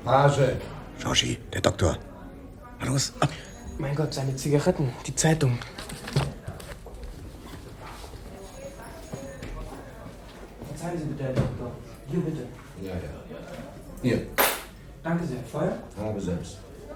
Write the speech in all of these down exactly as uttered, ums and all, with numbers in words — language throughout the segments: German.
Hase. Georgie, der Doktor. Na los, ab. Mein Gott, seine Zigaretten, die Zeitung. Verzeihen Sie bitte, Herr Doktor. Hier bitte. Ja, ja. Hier. Danke sehr. Feuer? Habe selbst.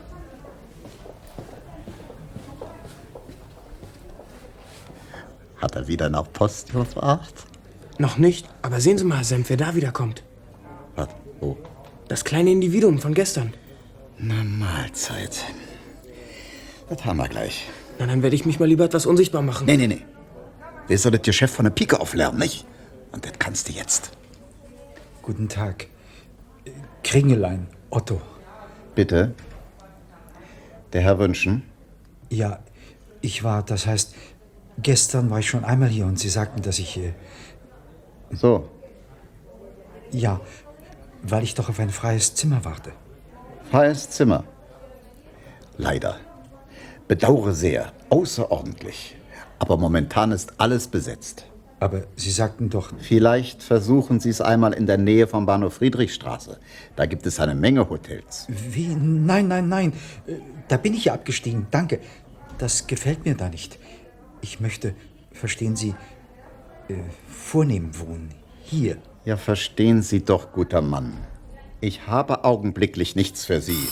Hat er wieder nach Post gefragt? Noch nicht, aber sehen Sie mal, Herr Senf, wer da wiederkommt. Was? Wo? Das kleine Individuum von gestern. Na, Mahlzeit. Das haben wir gleich. Na, dann werde ich mich mal lieber etwas unsichtbar machen. Nee, nee, nee. Wir sollen das Geschäft von der Pike auflernen, nicht? Und das kannst du jetzt. Guten Tag. Kringelein, Otto. Bitte? Der Herr wünschen? Ja, ich war, das heißt, gestern war ich schon einmal hier und Sie sagten, dass ich... Äh, so. Ja, weil ich doch auf ein freies Zimmer warte. Freies Zimmer? Leider. Bedauere sehr, außerordentlich. Aber momentan ist alles besetzt. Aber Sie sagten doch... Vielleicht versuchen Sie es einmal in der Nähe vom Bahnhof Friedrichstraße. Da gibt es eine Menge Hotels. Wie? Nein, nein, nein. Da bin ich ja abgestiegen. Danke. Das gefällt mir da nicht. Ich möchte, verstehen Sie, äh, vornehm wohnen. Hier. Ja, verstehen Sie doch, guter Mann. Ich habe augenblicklich nichts für Sie.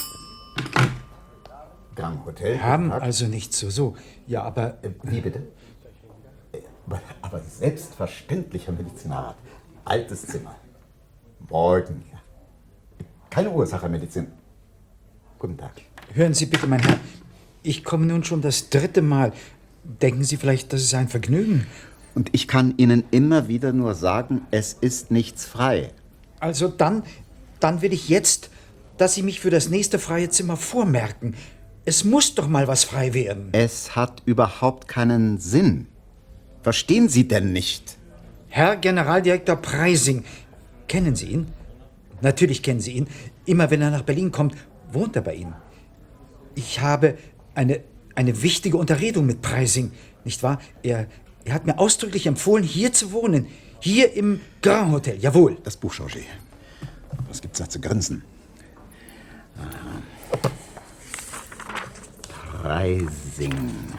Grand Hotel? Haben also nichts so, so. Ja, aber... Äh, wie bitte? Aber, aber selbstverständlicher Medizinalrat. Altes Zimmer. Morgen. Keine Ursachenmedizin. Guten Tag. Hören Sie bitte, mein Herr. Ich komme nun schon das dritte Mal. Denken Sie vielleicht, das ist ein Vergnügen? Und ich kann Ihnen immer wieder nur sagen, es ist nichts frei. Also dann, dann will ich jetzt, dass Sie mich für das nächste freie Zimmer vormerken. Es muss doch mal was frei werden. Es hat überhaupt keinen Sinn. Verstehen Sie denn nicht? Herr Generaldirektor Preising, kennen Sie ihn? Natürlich kennen Sie ihn. Immer wenn er nach Berlin kommt, wohnt er bei Ihnen. Ich habe eine, eine wichtige Unterredung mit Preising, nicht wahr? Er, er hat mir ausdrücklich empfohlen, hier zu wohnen. Hier im Grand Hotel, jawohl. Das Buch, Georgie. Was gibt's da zu grinsen? Preising.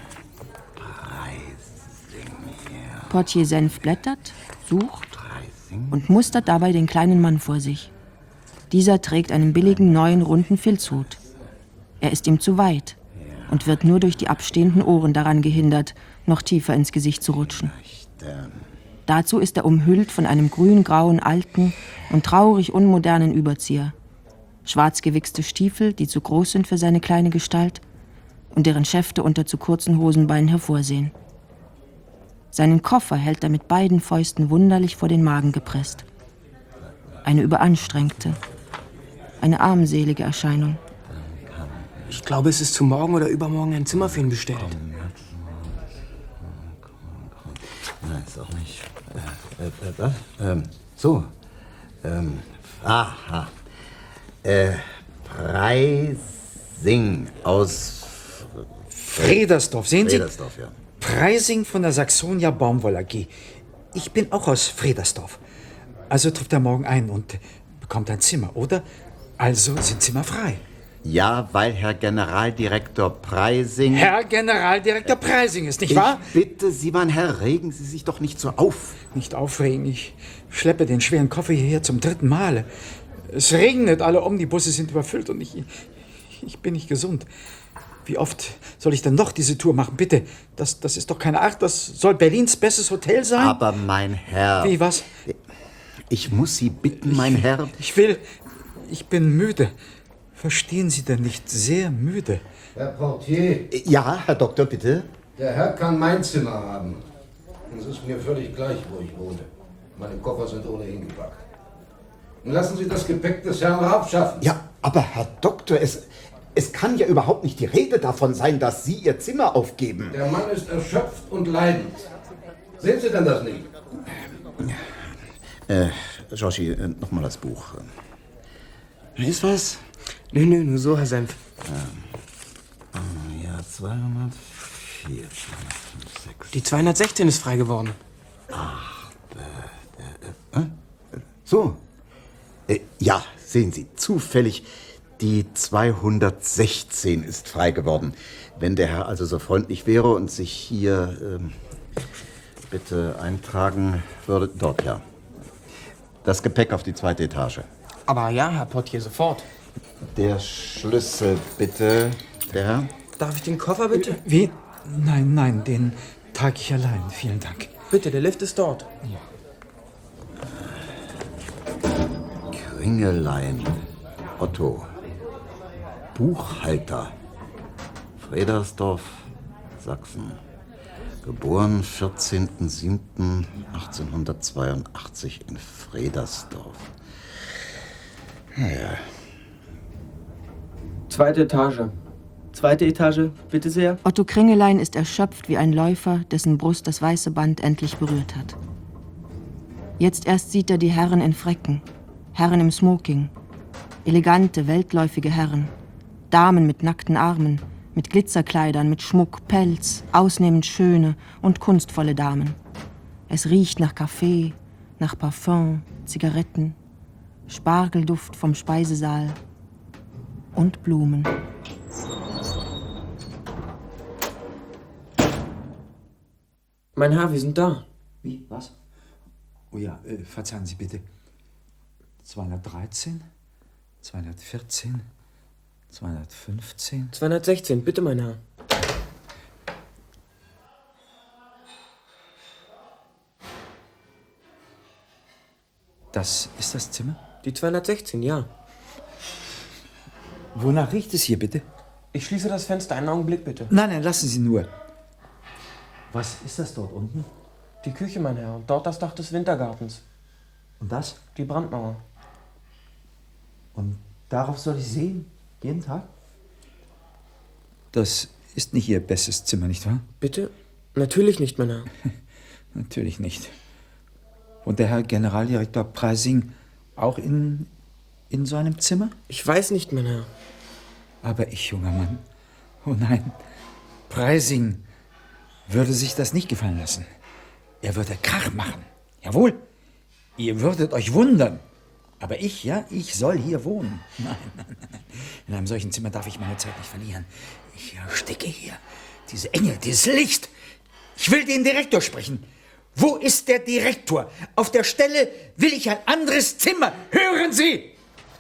Portier Senf blättert, sucht und mustert dabei den kleinen Mann vor sich. Dieser trägt einen billigen, neuen, runden Filzhut. Er ist ihm zu weit und wird nur durch die abstehenden Ohren daran gehindert, noch tiefer ins Gesicht zu rutschen. Dazu ist er umhüllt von einem grün-grauen, alten und traurig unmodernen Überzieher. Schwarz gewichste Stiefel, die zu groß sind für seine kleine Gestalt und deren Schäfte unter zu kurzen Hosenbeinen hervorsehen. Seinen Koffer hält er mit beiden Fäusten wunderlich vor den Magen gepresst. Eine überanstrengte, eine armselige Erscheinung. Ich glaube, es ist zu morgen oder übermorgen ein Zimmer für ihn bestellt. Nein, ist auch nicht. Äh, äh, was? Ähm, so. Ähm, aha. Äh, Preising aus Fredersdorf, sehen Sie? Fredersdorf, ja. Preising von der Saxonia Baumwoll A G. Ich bin auch aus Fredersdorf. Also trifft er morgen ein und bekommt ein Zimmer, oder? Also sind Zimmer frei. Ja, weil Herr Generaldirektor Preising... Herr Generaldirektor Preising ist, nicht wahr? Ich bitte Sie, mein Herr, regen Sie sich doch nicht so auf. Nicht aufregen, ich schleppe den schweren Koffer hierher zum dritten Mal. Es regnet, alle Omnibusse sind überfüllt und ich, ich bin nicht gesund. Wie oft soll ich denn noch diese Tour machen? Bitte, das, das ist doch keine Art, das soll Berlins bestes Hotel sein. Aber mein Herr... Wie, was? Ich muss Sie bitten, mein ich, Herr... Ich will, ich bin müde. Verstehen Sie denn nicht sehr müde? Herr Portier. Ja, Herr Doktor, bitte. Der Herr kann mein Zimmer haben. Es ist mir völlig gleich, wo ich wohne. Meine Koffer sind ohnehin gepackt. Und lassen Sie das Gepäck des Herrn abschaffen. Ja, aber Herr Doktor, es, es kann ja überhaupt nicht die Rede davon sein, dass Sie Ihr Zimmer aufgeben. Der Mann ist erschöpft und leidend. Sehen Sie denn das nicht? Äh, Georgie, äh, nochmal das Buch. Ist was? Nö, nö, nur so, Herr Senf. Ähm, ja, zweihundertvier, zweihundertfünf, Die zweihundertsechzehn ist frei geworden. Ach, äh, äh, äh, so. Äh, ja, sehen Sie, zufällig die zweihundertsechzehn ist frei geworden. Wenn der Herr also so freundlich wäre und sich hier ähm, bitte eintragen würde. Dort, ja. Das Gepäck auf die zweite Etage. Aber ja, Herr Portier, sofort. Der Schlüssel, bitte. Der Herr? Darf ich den Koffer bitte? Wie? Nein, nein, den trage ich allein. Vielen Dank. Bitte, der Lift ist dort. Kringelein. Otto. Buchhalter. Fredersdorf, Sachsen. Geboren vierzehnten siebten achtzehnhundertzweiundachtzig in Fredersdorf. Naja. Zweite Etage. Zweite Etage, bitte sehr. Otto Kringelein ist erschöpft wie ein Läufer, dessen Brust das weiße Band endlich berührt hat. Jetzt erst sieht er die Herren in Frecken, Herren im Smoking, elegante, weltläufige Herren, Damen mit nackten Armen, mit Glitzerkleidern, mit Schmuck, Pelz, ausnehmend schöne und kunstvolle Damen. Es riecht nach Kaffee, nach Parfum, Zigaretten, Spargelduft vom Speisesaal und Blumen. Mein Herr, wir sind da. Wie? Was? Oh ja, äh, verzeihen Sie bitte. zweihundertdreizehn, zweihundertvierzehn, zweihundertfünfzehn. zweihundertsechzehn, bitte, mein Herr. Das ist das Zimmer? Die zweihundertsechzehn, ja. Wonach riecht es hier, bitte? Ich schließe das Fenster, einen Augenblick, bitte. Nein, nein, lassen Sie nur. Was ist das dort unten? Die Küche, mein Herr, und dort das Dach des Wintergartens. Und das? Die Brandmauer. Und darauf soll ich sehen? Jeden Tag? Das ist nicht Ihr bestes Zimmer, nicht wahr? Bitte? Natürlich nicht, mein Herr. Natürlich nicht. Und der Herr Generaldirektor Preising auch in, in so einem Zimmer? Ich weiß nicht, mein Herr. Aber ich, junger Mann, oh nein, Preising würde sich das nicht gefallen lassen. Er würde Krach machen. Jawohl, ihr würdet euch wundern. Aber ich, ja, ich soll hier wohnen. Nein, nein, nein. In einem solchen Zimmer darf ich meine Zeit nicht verlieren. Ich ersticke hier. Diese Enge, dieses Licht. Ich will den Direktor sprechen. Wo ist der Direktor? Auf der Stelle will ich ein anderes Zimmer. Hören Sie!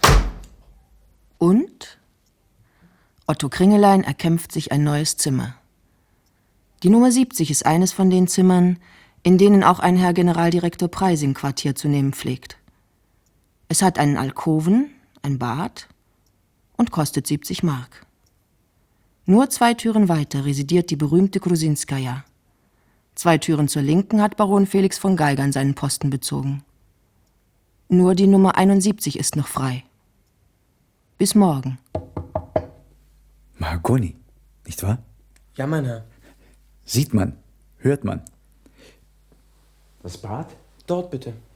Und Otto Kringelein erkämpft sich ein neues Zimmer. Die Nummer siebzig ist eines von den Zimmern, in denen auch ein Herr Generaldirektor Preising Quartier zu nehmen pflegt. Es hat einen Alkoven, ein Bad und kostet siebzig Mark. Nur zwei Türen weiter residiert die berühmte Krusinskaja. Zwei Türen zur Linken hat Baron Felix von Geigern seinen Posten bezogen. Nur die Nummer einundsiebzig ist noch frei. Bis morgen. Mahagoni, nicht wahr? Ja, mein Herr. Sieht man, hört man. Das Bad? Dort bitte.